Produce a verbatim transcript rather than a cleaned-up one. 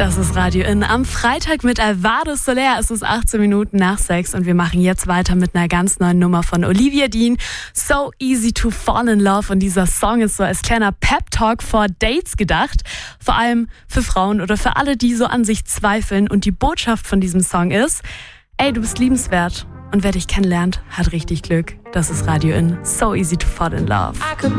Das ist Radio In am Freitag mit Alvaro Soler. Es ist achtzehn Minuten nach sechs und wir machen jetzt weiter mit einer ganz neuen Nummer von Olivia Dean. So Easy to Fall in Love. Und dieser Song ist so als kleiner Pep-Talk vor Dates gedacht. Vor allem für Frauen oder für alle, die so an sich zweifeln. Und die Botschaft von diesem Song ist: Ey, du bist liebenswert. Und wer dich kennenlernt, hat richtig Glück. Das ist Radio In. So Easy to Fall in Love.